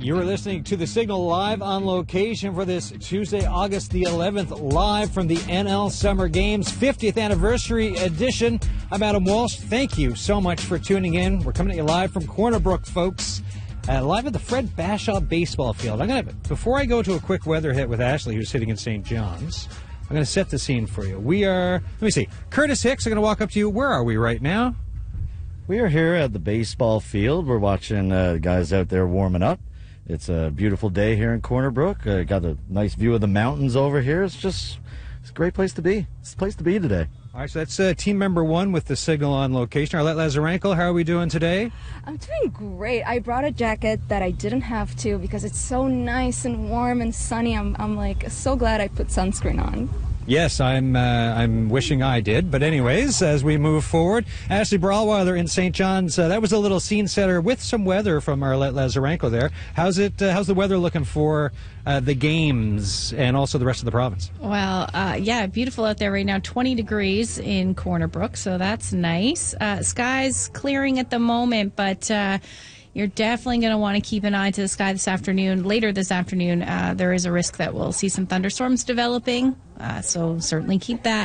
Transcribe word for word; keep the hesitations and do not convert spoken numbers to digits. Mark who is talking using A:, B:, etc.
A: You are listening to The Signal live on location for this Tuesday, August the eleventh, live from the N L Summer Games fiftieth Anniversary Edition. I'm Adam Walsh. Thank you so much for tuning in. We're coming at you live from Corner Brook, folks. Uh, live at the Fred Bashaw Baseball Field. I'm gonna before I go to a quick weather hit with Ashley, who's sitting in Saint John's, I'm going to set the scene for you. We are, let me see, Curtis Hicks, I'm going to walk up to you. Where are we right now?
B: We are here at the baseball field. We're watching uh, guys out there warming up. It's a beautiful day here in Corner Brook. Uh, got a nice view of the mountains over here. It's just, it's a great place to be. It's a place to be today.
A: All right, so that's uh, team member one with the Signal on location. Arlette Lazarenko, how are we doing today?
C: I'm doing great. I brought a jacket that I didn't have to because it's so nice and warm and sunny. I'm, I'm like so glad I put sunscreen on.
A: Yes, I'm uh, I'm wishing I did. But anyways, as we move forward, Ashley Brawlweiler in Saint John's, uh, that was a little scene setter with some weather from Arlette Lazarenko there. How's it? Uh, how's the weather looking for uh, the games and also the rest of the province?
D: Well, uh, yeah, beautiful out there right now. twenty degrees in Corner Brook, so that's nice. Uh, skies clearing at the moment, but uh, you're definitely going to want to keep an eye to the sky this afternoon. Later this afternoon, uh, there is a risk that we'll see some thunderstorms developing, uh, so certainly keep that